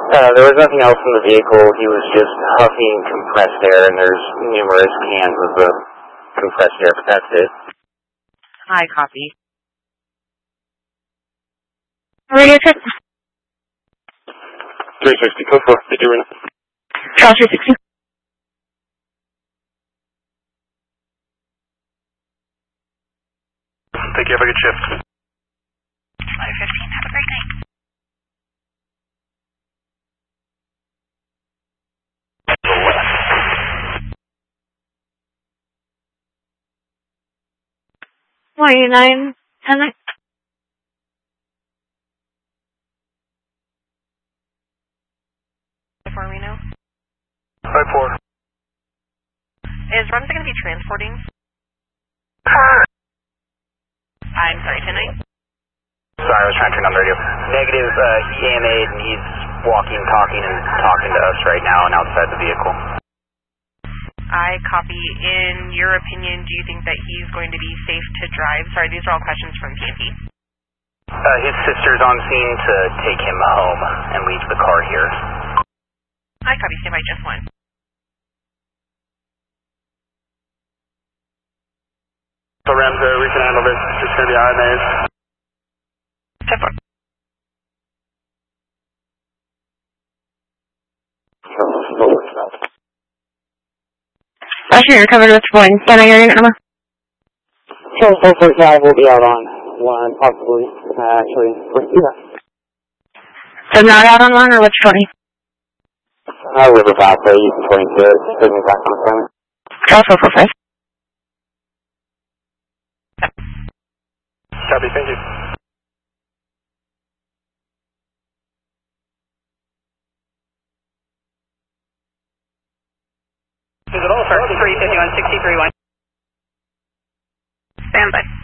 There was nothing else in the vehicle. He was just huffing compressed air, and there's numerous cans of the compressed air, but that's it. Hi, copy. Radio check. 360, code 4, did you ring? Charles 360. Thank you, have a good shift. 15, have a great night. $29, 10. For Reno. 5-4. Is Rumza going to be transporting? I'm sorry, 10-9? Sorry, I was trying to turn on the radio. Negative, he AMA'd and he's walking, talking to us right now and outside the vehicle. I copy. In your opinion, do you think that he's going to be safe to drive? Sorry, these are all questions from PNP. His sister's on scene to take him home and leave the car here. I copy. Stand by, just one. So Ramsey, we can handle this. It's going to be IMAs. 10-4. Roger, you're covered with one. Can I hear your number? So 445 will be out on one, possibly, actually, So not out on one, or what's 20? River Valley, you can 22 it, take me back on assignment. Charles 445. Copy, thank you. Is it all for 351-63-1? Stand by.